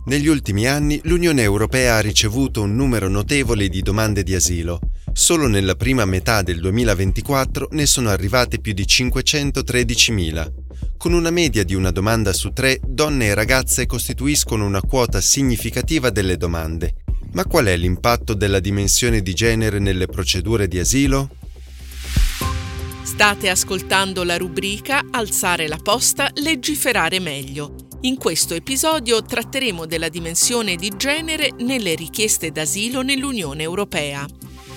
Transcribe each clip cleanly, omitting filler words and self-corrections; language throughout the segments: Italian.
Negli ultimi anni l'Unione Europea ha ricevuto un numero notevole di domande di asilo. Solo nella prima metà del 2024 ne sono arrivate più di 513.000. Con una media di una domanda su 3, donne e ragazze costituiscono una quota significativa delle domande. Ma qual è l'impatto della dimensione di genere nelle procedure di asilo? State ascoltando la rubrica Alzare la posta, legiferare meglio. In questo episodio tratteremo della dimensione di genere nelle richieste d'asilo nell'Unione Europea.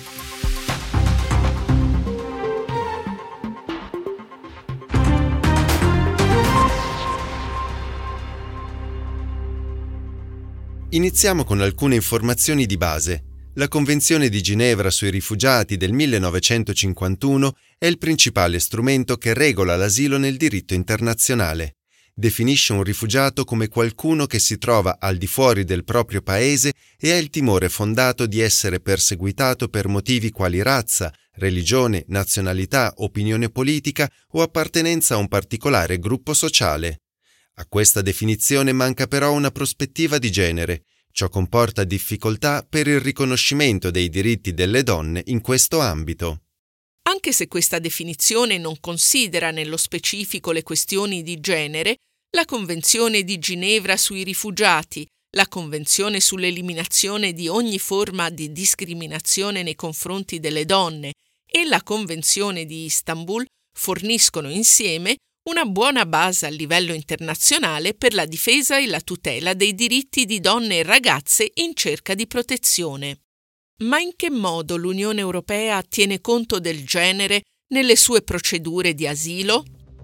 Iniziamo con alcune informazioni di base. La Convenzione di Ginevra sui rifugiati del 1951 è il principale strumento che regola l'asilo nel diritto internazionale. Definisce un rifugiato come qualcuno che si trova al di fuori del proprio paese e ha il timore fondato di essere perseguitato per motivi quali razza, religione, nazionalità, opinione politica o appartenenza a un particolare gruppo sociale. A questa definizione manca però una prospettiva di genere. Ciò comporta difficoltà per il riconoscimento dei diritti delle donne in questo ambito. Anche se questa definizione non considera nello specifico le questioni di genere, la Convenzione di Ginevra sui rifugiati, la Convenzione sull'eliminazione di ogni forma di discriminazione nei confronti delle donne e la Convenzione di Istanbul forniscono insieme una buona base a livello internazionale per la difesa e la tutela dei diritti di donne e ragazze in cerca di protezione. Ma in che modo l'Unione Europea tiene conto del genere nelle sue procedure di asilo?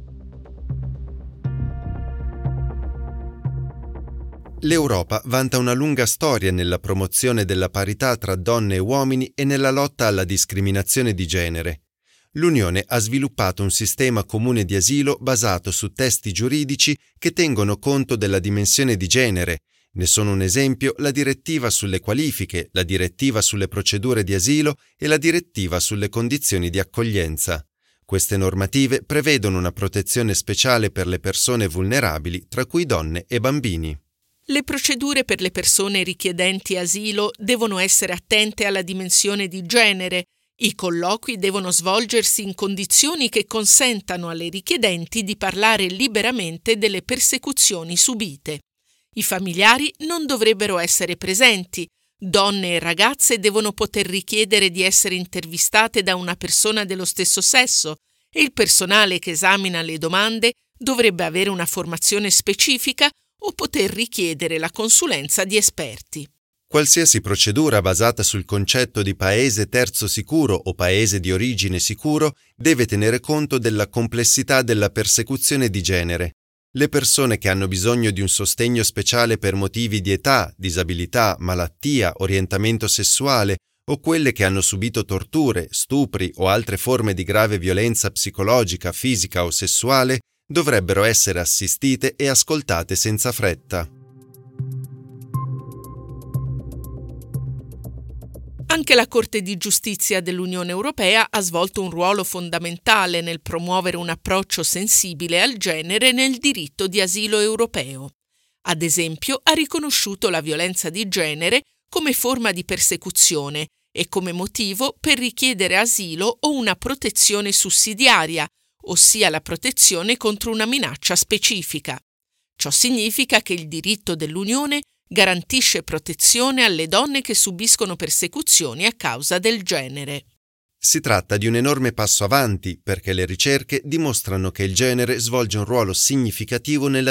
L'Europa vanta una lunga storia nella promozione della parità tra donne e uomini e nella lotta alla discriminazione di genere. L'Unione ha sviluppato un sistema comune di asilo basato su testi giuridici che tengono conto della dimensione di genere. Ne sono un esempio la direttiva sulle qualifiche, la direttiva sulle procedure di asilo e la direttiva sulle condizioni di accoglienza. Queste normative prevedono una protezione speciale per le persone vulnerabili, tra cui donne e bambini. Le procedure per le persone richiedenti asilo devono essere attente alla dimensione di genere. I colloqui devono svolgersi in condizioni che consentano alle richiedenti di parlare liberamente delle persecuzioni subite. I familiari non dovrebbero essere presenti. Donne e ragazze devono poter richiedere di essere intervistate da una persona dello stesso sesso e il personale che esamina le domande dovrebbe avere una formazione specifica o poter richiedere la consulenza di esperti. Qualsiasi procedura basata sul concetto di paese terzo sicuro o paese di origine sicuro deve tenere conto della complessità della persecuzione di genere. Le persone che hanno bisogno di un sostegno speciale per motivi di età, disabilità, malattia, orientamento sessuale o quelle che hanno subito torture, stupri o altre forme di grave violenza psicologica, fisica o sessuale dovrebbero essere assistite e ascoltate senza fretta. Anche la Corte di Giustizia dell'Unione Europea ha svolto un ruolo fondamentale nel promuovere un approccio sensibile al genere nel diritto di asilo europeo. Ad esempio, ha riconosciuto la violenza di genere come forma di persecuzione e come motivo per richiedere asilo o una protezione sussidiaria, ossia la protezione contro una minaccia specifica. Ciò significa che il diritto dell'Unione garantisce protezione alle donne che subiscono persecuzioni a causa del genere. Si tratta di un enorme passo avanti perché le ricerche dimostrano che il genere svolge un ruolo significativo nella